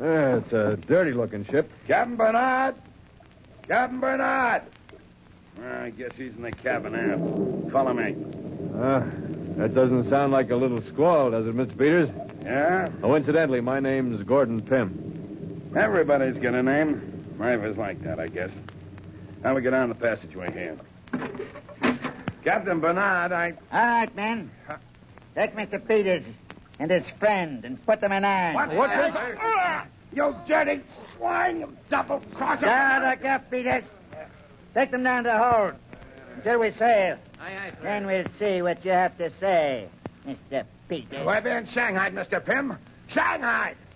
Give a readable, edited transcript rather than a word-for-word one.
It's a dirty-looking ship. Captain Bernard! Captain Bernard! I guess he's in the cabin aft. Follow me. That doesn't sound like a little squall, does it, Mr. Peters? Yeah? Oh, incidentally, my name's Gordon Pym. Everybody's got a name. Life is like that, I guess. Now we get down the passageway here. Captain Bernard, All right, men. Take Mr. Peters and his friend and put them in irons. What's this? You dirty swine, you double-crosser. Down the gap, Peters. Take them down to the hold until we sail. Aye, Then we'll see what you have to say, Mr. Peters. We're being shanghaied, Mr. Pym. Shanghai!